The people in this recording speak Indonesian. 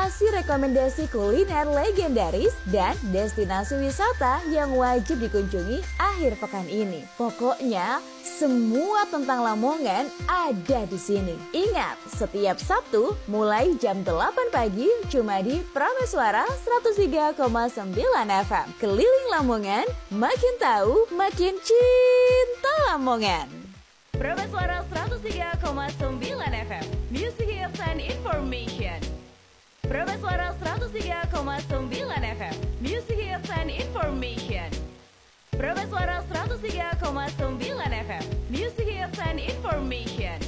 kasih rekomendasi kuliner legendaris dan destinasi wisata yang wajib dikunjungi akhir pekan ini. Pokoknya semua tentang Lamongan ada di sini. Ingat, setiap Sabtu mulai jam 8 pagi cuma di Prameswara 103,9 FM. Keliling Lamongan, makin tahu, makin cinta Lamongan. Prameswara 103,9 FM. Music Hits and Information. Prameswara 103,9 FM. Music Hits and Information. Prameswara 103,9 FM. Music Hits and Information.